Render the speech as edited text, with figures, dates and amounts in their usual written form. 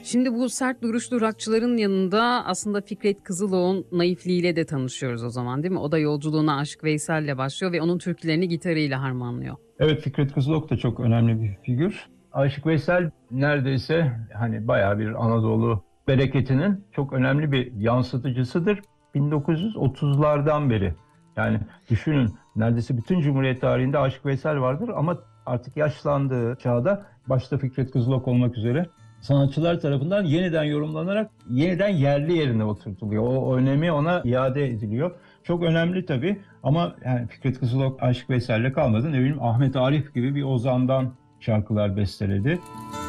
Şimdi bu sert duruşlu rockçıların yanında aslında Fikret Kızılok'un naifliğiyle de tanışıyoruz o zaman, değil mi? O da yolculuğuna Aşık Veysel'le başlıyor ve onun türkülerini gitarıyla harmanlıyor. Evet, Fikret Kızılok da çok önemli bir figür. Aşık Veysel neredeyse hani bayağı bir Anadolu bereketinin çok önemli bir yansıtıcısıdır. 1930'lardan beri. Yani düşünün, neredeyse bütün Cumhuriyet tarihinde Aşık Veysel vardır ama artık yaşlandığı çağda, başta Fikret Kızılok olmak üzere, sanatçılar tarafından yeniden yorumlanarak yeniden yerli yerine oturtuluyor. O önemi ona iade ediliyor. Çok önemli tabii ama yani Fikret Kızılok Aşık Veysel'le kalmadı. Ne bileyim, Ahmet Arif gibi bir ozandan şarkılar besteledi.